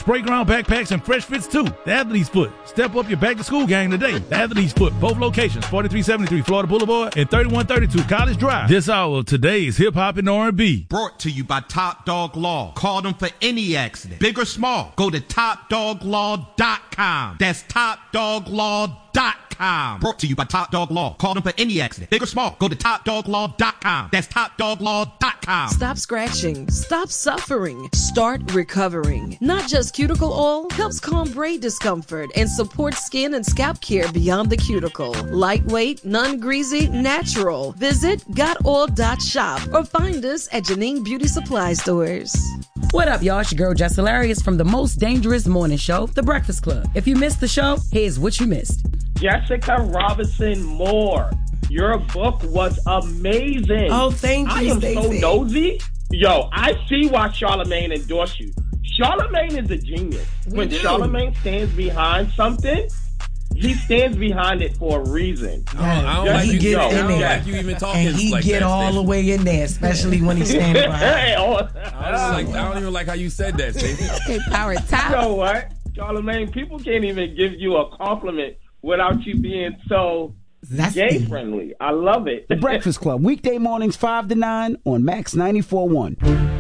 spray ground backpacks and fresh fits too. The Athlete's Foot. Step up your back-to-school game today. The Athlete's Foot. Both locations, 4373 Florida Boulevard and 3132 College Drive. This hour of today's hip-hop and R&B. Brought to you by Top Dog Law. Call them for any accident, big or small. Go to TopDogLaw.com. That's TopDogLaw.com. Brought to you by Top Dog Law. Call them for any accident, big or small. Go to TopDogLaw.com. That's TopDogLaw.com. Stop scratching. Stop suffering. Start recovering. Not Just Cuticle Oil helps calm braid discomfort and support skin and scalp care beyond the cuticle. Lightweight, non-greasy, natural. Visit gotoil.shop or find us at Janine Beauty Supply Stores. What up, y'all? It's your girl, Jess Hilarious from the most dangerous morning show, The Breakfast Club. If you missed the show, here's what you missed. Jessica Robinson Moore, your book was amazing. Oh, thank you, I am Stacey. so nosy. Yo, I see why Charlamagne endorsed you. Charlamagne is a genius. When Charlamagne stands behind something, he stands behind it for a reason. I don't like you even talking. And he like get all the way in there, especially when he's standing behind. I don't even like how you said that, Stacey. Okay, power top. You know what, Charlamagne? People can't even give you a compliment without you being so gay-friendly. I love it. The Breakfast Club, weekday mornings 5 to 9 on Max 94.1.